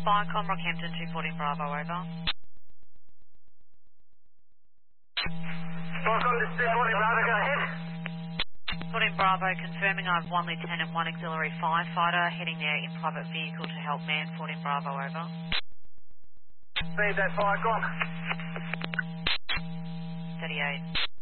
Firecom, Rockhampton 214 Bravo, over. Welcome to 214 Bravo, go ahead. 14 Bravo, confirming I have 1 lieutenant, 1 auxiliary firefighter heading there in private vehicle to help man. 14 Bravo, over. Speed that Firecom. 38.